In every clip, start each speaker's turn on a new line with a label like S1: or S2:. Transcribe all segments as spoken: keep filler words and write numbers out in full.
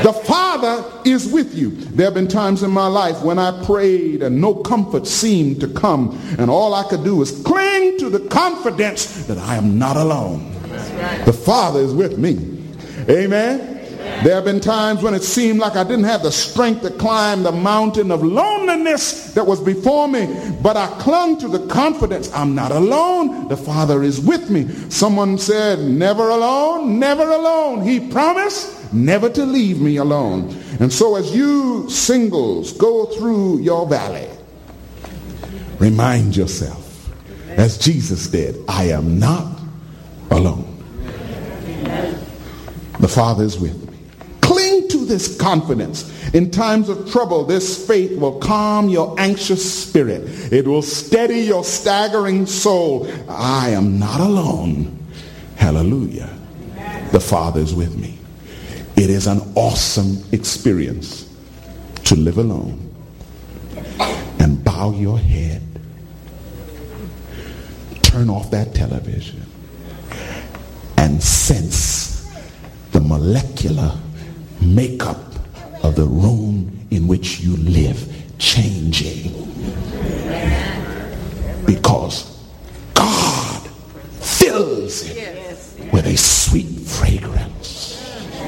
S1: The Father is with you. There have been times in my life when I prayed and no comfort seemed to come, and all I could do was cling to the confidence that I am not alone. Right. The Father is with me. Amen. There have been times when it seemed like I didn't have the strength to climb the mountain of loneliness that was before me, but I clung to the confidence I'm not alone. The Father is with me. Someone said, never alone, never alone. He promised never to leave me alone. And so as you singles go through your valley, remind yourself, as Jesus did, I am not alone. The Father is with me. Cling to this confidence. In times of trouble, this faith will calm your anxious spirit. It will steady your staggering soul. I am not alone. Hallelujah. The Father is with me. It is an awesome experience to live alone and bow your head. Turn off that television and sense the molecular makeup of the room in which you live changing, because God fills it with a sweet fragrance.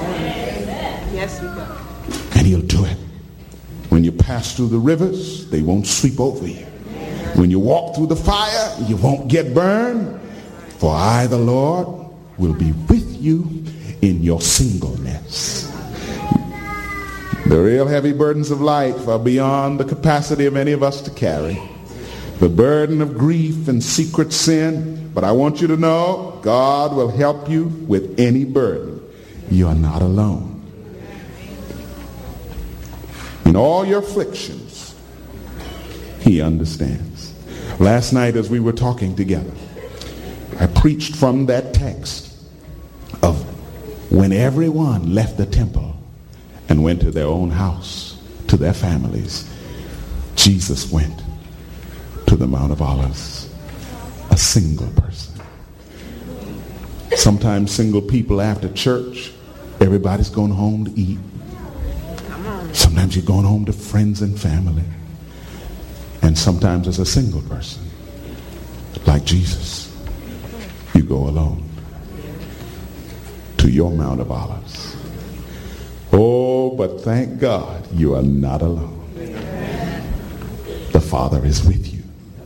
S1: And he'll do it. When you pass through the rivers, they won't sweep over you. When you walk through the fire, you won't get burned. For I, the Lord, will be with you in your singleness. The real heavy burdens of life are beyond the capacity of any of us to carry. The burden of grief and secret sin. But I want you to know, God will help you with any burden. You are not alone. In all your afflictions, he understands. Last night as we were talking together, I preached from that text of when everyone left the temple and went to their own house, to their families, Jesus went to the Mount of Olives, a single person. Sometimes single people after church, everybody's going home to eat. Sometimes you're going home to friends and family. And sometimes as a single person, like Jesus, you go alone to your Mount of Olives. Oh, but thank God you are not alone. The Father is with you.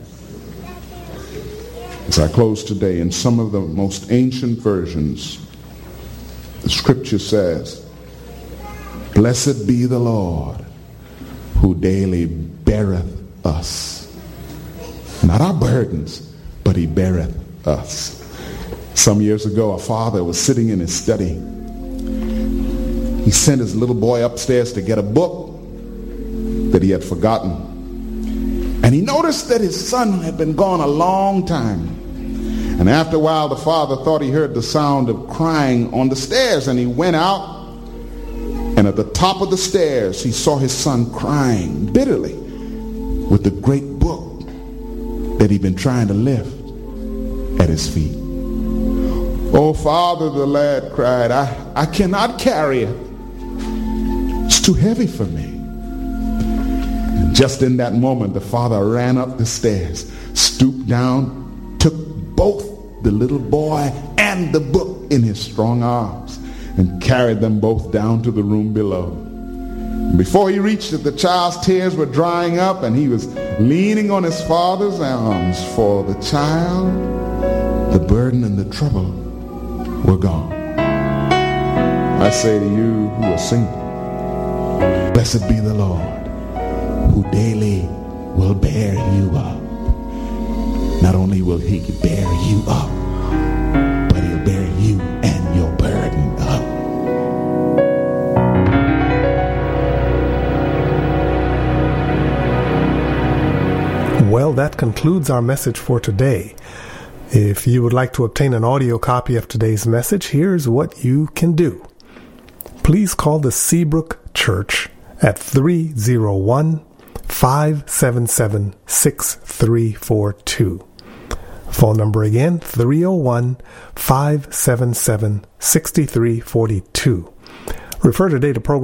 S1: As I close today, in some of the most ancient versions, the scripture says, blessed be the Lord who daily beareth us. Not our burdens, but he beareth us. Some years ago, a father was sitting in his study. He sent his little boy upstairs to get a book that he had forgotten. And he noticed that his son had been gone a long time. And after a while, the father thought he heard the sound of crying on the stairs. And he went out, and at the top of the stairs, he saw his son crying bitterly with the great book that he'd been trying to lift at his feet. Oh, Father, the lad cried, I, I cannot carry it. It's too heavy for me. And just in that moment, the father ran up the stairs, stooped down, took both the little boy and the book in his strong arms, and carried them both down to the room below. Before he reached it, the child's tears were drying up, and he was leaning on his father's arms. For the child, the burden and the trouble were gone. I say to you who are single, blessed be the Lord who daily will bear you up. Not only will he bear you up, but he'll bear you and your burden up.
S2: Well, that concludes our message for today. If you would like to obtain an audio copy of today's message, here's what you can do. Please call the Seabrook Church at three oh one, five seven seven, six three four two. Phone number again, three oh one, five seven seven, six three four two. Refer to data program